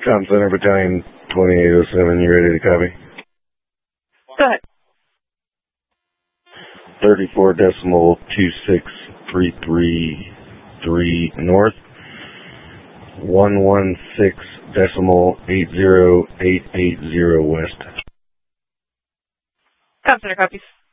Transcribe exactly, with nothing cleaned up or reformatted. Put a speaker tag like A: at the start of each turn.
A: Tom Center Battalion twenty-eight oh seven, you ready to copy?
B: Go ahead.
A: thirty-four decimal two six three three three north, one one six decimal eight zero eight eight zero west.
B: Tom Center copies.